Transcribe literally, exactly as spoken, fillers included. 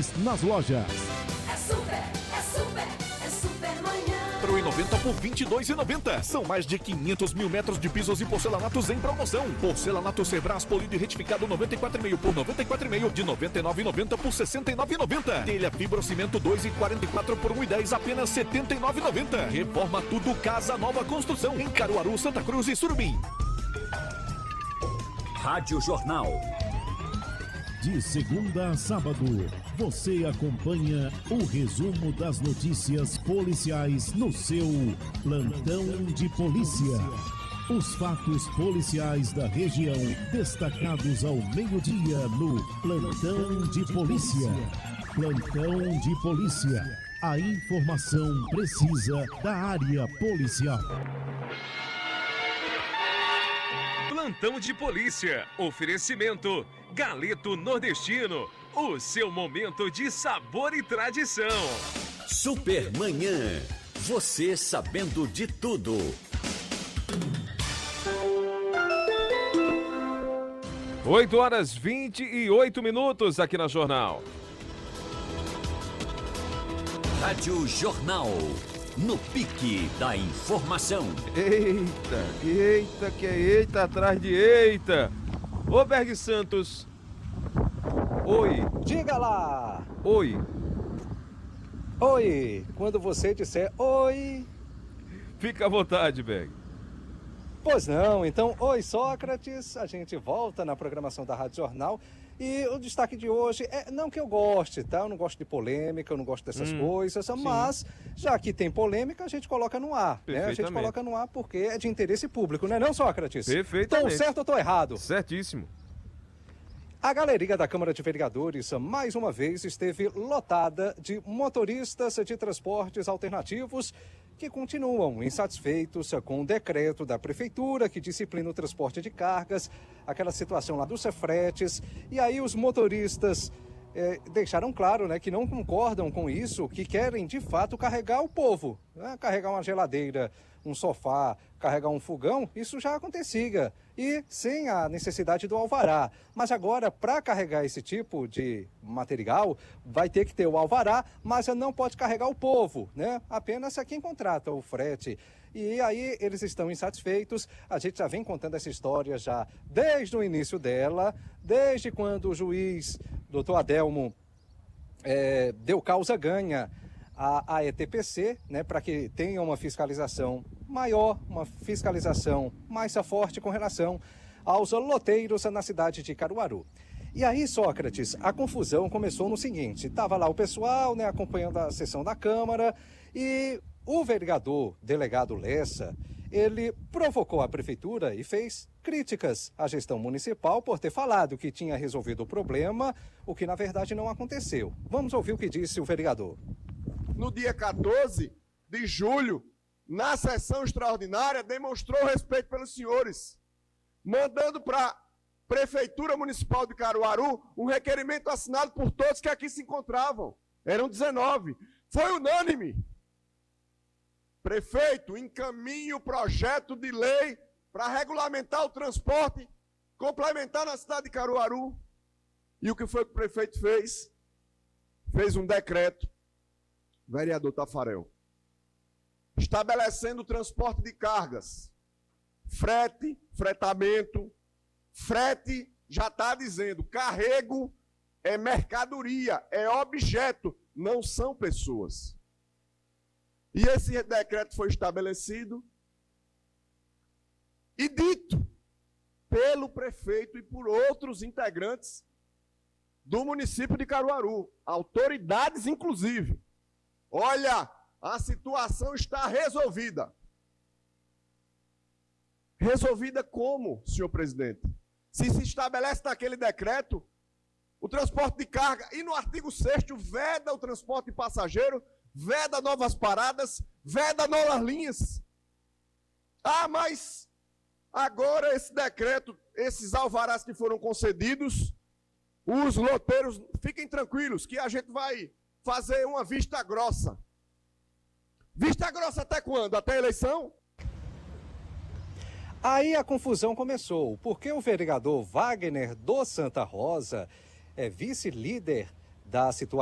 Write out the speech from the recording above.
grátis nas lojas. É super, é super, é super manhã. quatro e noventa por vinte e dois e noventa. São mais de quinhentos mil metros de pisos e porcelanatos em promoção. Porcelanato Cerbras polido e retificado noventa e quatro e meio por noventa e quatro e meio, de noventa e nove e noventa por sessenta e nove e noventa. Telha fibrocimento dois e quarenta e quatro por um e dez, apenas setenta e nove e noventa. Reforma tudo, casa nova construção em Caruaru, Santa Cruz e Surubim. Rádio Jornal. De segunda a sábado, você acompanha o resumo das notícias policiais no seu Plantão de Polícia. Os fatos policiais da região destacados ao meio-dia no Plantão de Polícia. Plantão de Polícia. A informação precisa da área policial. Plantão de Polícia. Oferecimento Galeto Nordestino. O seu momento de sabor e tradição. Supermanhã. Você sabendo de tudo. oito horas vinte e oito minutos aqui na Jornal. Rádio Jornal. No pique da informação. Eita, eita, que é eita atrás de eita. Ô Berg Santos. Oi. Diga lá. Oi. Oi. Quando você disser oi... Fica à vontade, Berg. Pois não, então, oi Sócrates, a gente volta na programação da Rádio Jornal e o destaque de hoje é, não que eu goste, tá? Eu não gosto de polêmica, eu não gosto dessas hum, coisas, sim. Mas já que tem polêmica, a gente coloca no ar, né? A gente coloca no ar porque é de interesse público, não é não, Sócrates? Perfeitamente. Tô certo ou tô errado? Certíssimo. A galeria da Câmara de Vereadores, mais uma vez, esteve lotada de motoristas de transportes alternativos que continuam insatisfeitos com o decreto da Prefeitura que disciplina o transporte de cargas, aquela situação lá dos Cefretes. E aí os motoristas é, deixaram claro, né, que não concordam com isso, que querem de fato carregar o povo, né? Carregar uma geladeira, um sofá, carregar um fogão, isso já acontecia, e sem a necessidade do alvará. Mas agora, para carregar esse tipo de material, vai ter que ter o alvará, mas não pode carregar o povo, né? Apenas a quem contrata o frete. E aí eles estão insatisfeitos, a gente já vem contando essa história já desde o início dela, desde quando o juiz, doutor Adelmo, é, deu causa ganha a, a E T P C, né, para que tenha uma fiscalização maior, uma fiscalização mais forte com relação aos loteiros na cidade de Caruaru. E aí, Sócrates, a confusão começou no seguinte, estava lá o pessoal, né, acompanhando a sessão da Câmara e o vereador delegado Lessa, ele provocou a prefeitura e fez críticas à gestão municipal por ter falado que tinha resolvido o problema, o que na verdade não aconteceu. Vamos ouvir o que disse o vereador. No dia quatorze de julho, na sessão extraordinária, demonstrou respeito pelos senhores, mandando para a Prefeitura Municipal de Caruaru um requerimento assinado por todos que aqui se encontravam. Eram dezenove. Foi unânime. Prefeito, encaminhe o projeto de lei para regulamentar o transporte complementar na cidade de Caruaru. E o que foi que o prefeito fez? Fez um decreto, vereador Tafarel, estabelecendo o transporte de cargas, frete, fretamento, frete já está dizendo, carrego é mercadoria, é objeto, não são pessoas. E esse decreto foi estabelecido e dito pelo prefeito e por outros integrantes do município de Caruaru, autoridades inclusive. Olha, a situação está resolvida. Resolvida como, senhor presidente? Se se estabelece naquele decreto o transporte de carga e no artigo sexto veda o transporte de passageiro, veda novas paradas, veda novas linhas. Ah, mas agora esse decreto, esses alvarás que foram concedidos, os loteiros, fiquem tranquilos que a gente vai fazer uma vista grossa. Vista grossa até quando? Até a eleição? Aí a confusão começou, porque o vereador Wagner do Santa Rosa é vice-líder da situação